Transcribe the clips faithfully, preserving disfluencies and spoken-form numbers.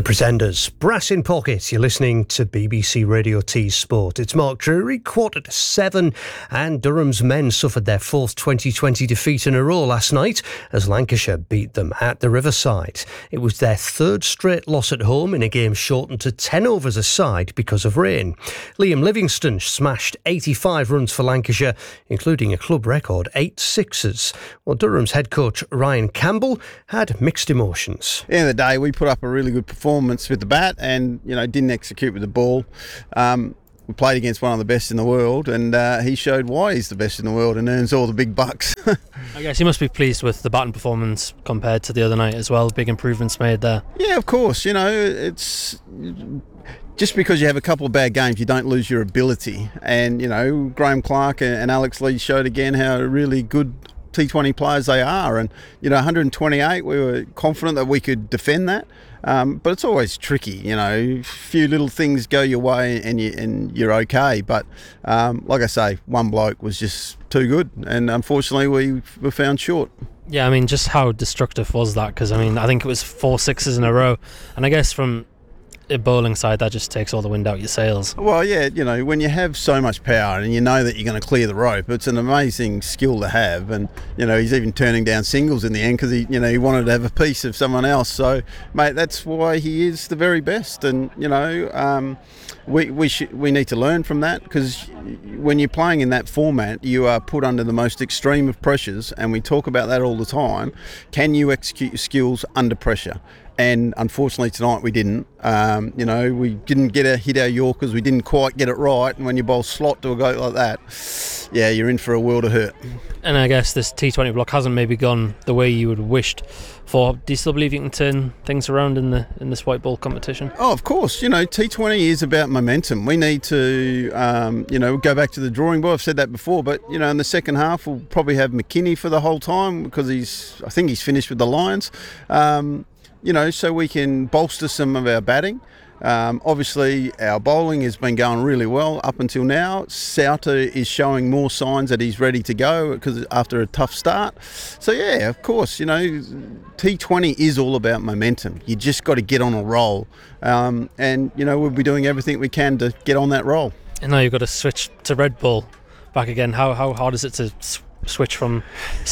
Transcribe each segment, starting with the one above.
The Pretenders, Brass in Pocket. You're listening to B B C Radio T Sport. It's Mark Drury, quarter to seven, and Durham's men suffered their fourth twenty twenty defeat in a row last night as Lancashire beat them at the Riverside. It was their third straight loss at home in a game shortened to ten overs a side because of rain. Liam Livingston smashed eighty-five runs for Lancashire, including a club record eight sixes. Well, Durham's head coach Ryan Campbell had mixed emotions. At the end of the day, we put up a really good performance performance with the bat and, you know, didn't execute with the ball. Um, we played against one of the best in the world and uh, he showed why he's the best in the world and earns all the big bucks. I guess you must be pleased with the batting performance compared to the other night as well. Big improvements made there. Yeah, of course. You know, it's just because you have a couple of bad games, you don't lose your ability. And, you know, Graham Clark and Alex Lee showed again how really good T twenty players they are, and you know one hundred twenty-eight we were confident that we could defend that, um, but it's always tricky, you know, a few little things go your way and, you, and you're okay, but um, like I say, one bloke was just too good and unfortunately we were found short. Yeah, I mean, just how destructive was that? Because I mean, I think it was four sixes in a row, and I guess from a bowling side that just takes all the wind out your sails. Well, yeah, you know, when you have so much power and you know that you're going to clear the rope, it's an amazing skill to have. And you know, he's even turning down singles in the end because he, you know, he wanted to have a piece of someone else. So, mate, that's why he is the very best. And you know, um, we we should we need to learn from that because when you're playing in that format, you are put under the most extreme of pressures, and we talk about that all the time. Can you execute your skills under pressure? And unfortunately tonight we didn't. Um, you know, we didn't get a hit our Yorkers. We didn't quite get it right. And when you bowl slot to a guy like that, yeah, you're in for a world of hurt. And I guess this T twenty block hasn't maybe gone the way you would have wished for. Do you still believe you can turn things around in the in this white ball competition? Oh, of course. You know, T twenty is about momentum. We need to, um, you know, go back to the drawing board. I've said that before, but you know, in the second half we'll probably have McKinney for the whole time because he's, I think he's finished with the Lions. Um, You know, so we can bolster some of our batting. Um, obviously, our bowling has been going really well up until now. Sauter is showing more signs that he's ready to go because after a tough start. So, yeah, of course, you know, T twenty is all about momentum. You just got to get on a roll. Um, and, you know, we'll be doing everything we can to get on that roll. And now you've got to switch to red ball back again. How, how hard is it to switch from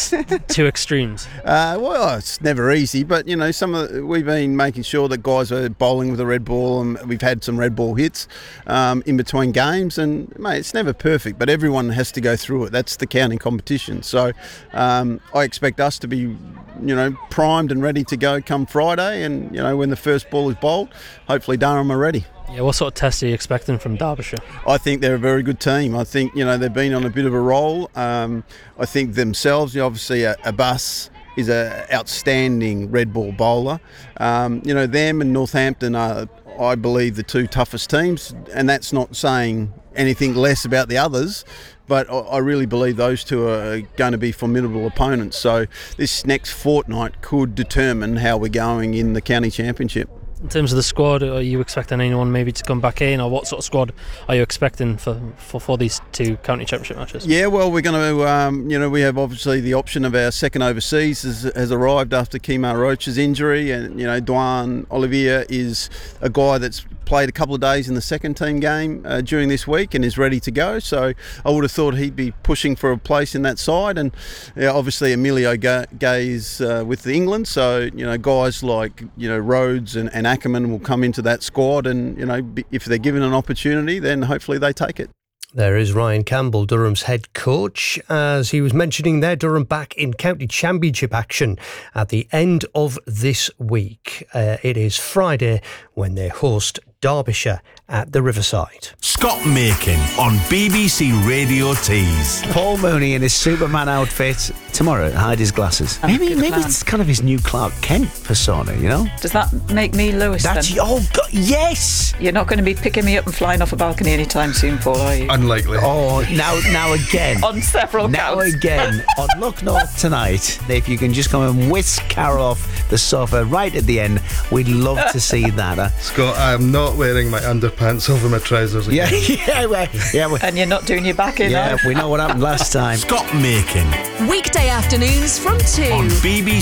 two extremes? Uh, well, it's never easy, but you know, some of the, we've been making sure that guys are bowling with a red ball, and we've had some red ball hits um, in between games. And mate, it's never perfect, but everyone has to go through it. That's the counting competition. So um, I expect us to be, you know, primed and ready to go come Friday. And you know, when the first ball is bowled, hopefully Durham are ready. Yeah, what sort of test are you expecting from Derbyshire? I think they're a very good team. I think, you know, they've been on a bit of a roll. Um, I think themselves, obviously, uh, Abbas is an outstanding red ball bowler. Um, you know, them and Northampton are, I believe, the two toughest teams, and that's not saying anything less about the others. But I really believe those two are going to be formidable opponents. So this next fortnight could determine how we're going in the county championship. In terms of the squad, are you expecting anyone maybe to come back in, or what sort of squad are you expecting for, for, for these two county championship matches? Yeah, well, we're going to, um, you know, we have obviously the option of our second overseas has, has arrived after Kemar Roach's injury, and you know, Duane Olivier is a guy that's played a couple of days in the second team game uh, during this week and is ready to go. So I would have thought he'd be pushing for a place in that side. And yeah, obviously Emilio Gay is uh, with the England, so you know, guys like you know Rhodes and, and Ackerman will come into that squad, and you know, if they're given an opportunity, then hopefully they take it. There is Ryan Campbell, Durham's head coach. As he was mentioning there, Durham back in county championship action at the end of this week. Uh, it is Friday when they host Derbyshire at the Riverside. Scott Makin on B B C Radio Tees. Paul Mooney in his Superman outfit tomorrow. Hide his glasses. Maybe, maybe it's kind of his new Clark Kent persona, you know? Does that make me Lewis That's, then? Oh, God, yes! You're not going to be picking me up and flying off a balcony anytime soon, Paul, are you? Unlikely. Oh, now now again. On several Now counts. again, on Look North tonight. If you can just come and whisk Carol off the sofa right at the end, we'd love to see that. Huh? Scott, I am not wearing my underpants over my trousers again. Yeah, yeah, well, yeah. Well, And you're not doing your back in, yeah, are you? we know what happened last time. Scott Makin Weekday afternoons from two. on B B C